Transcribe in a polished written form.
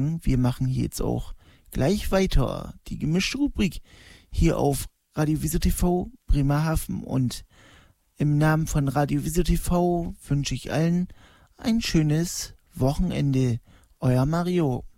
sagen, wir machen hier jetzt auch gleich weiter. Die gemischte Rubrik hier auf Radio Visio TV Bremerhaven. Und im Namen von Radio Visio TV wünsche ich allen ein schönes Wochenende. Euer Mario.